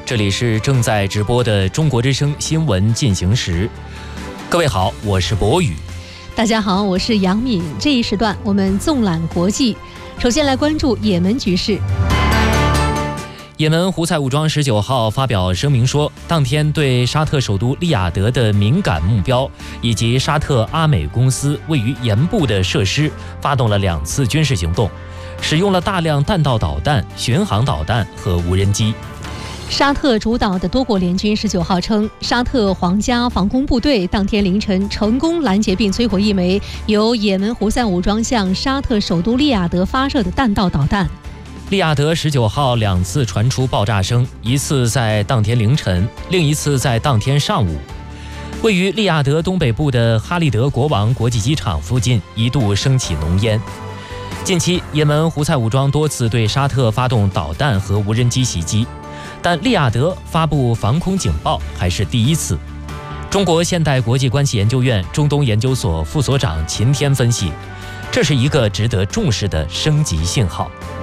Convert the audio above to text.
这里是正在直播的中国之声新闻进行时。各位好，我是博宇。 大家好，我是杨敏。这一时段我们纵览国际，首先来关注也门局势。 也门胡塞武装19号发表声明说，当天对沙特首都利雅得的敏感目标以及沙特阿美公司位于盐部的设施发动了2次军事行动，使用了大量弹道导弹、巡航导弹和无人机。 沙特主导的多国联军19号称，沙特皇家防空部队当天凌晨成功拦截并摧毁一枚由也门胡塞武装向沙特首都利雅得发射的弹道导弹。 利雅得19号2次传出爆炸声，一次在当天凌晨，另一次在当天上午。位于利雅得东北部的哈利德国王国际机场附近一度升起浓烟。近期，也门胡塞武装多次对沙特发动导弹和无人机袭击，但利雅得发布防空警报还是第一次。中国现代国际关系研究院中东研究所副所长秦天分析，这是一个值得重视的升级信号。